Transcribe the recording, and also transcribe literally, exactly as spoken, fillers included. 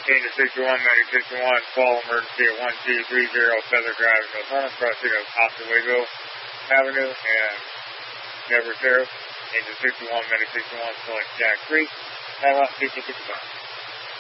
Angel sixty-one, Medic sixty-one, call emergency at one two three zero Feather Drive in North crossing of Oswego Avenue and Deborah Sheriff. Angel sixty-one, Medic sixty-one, select Jack three. Have a sixty-six.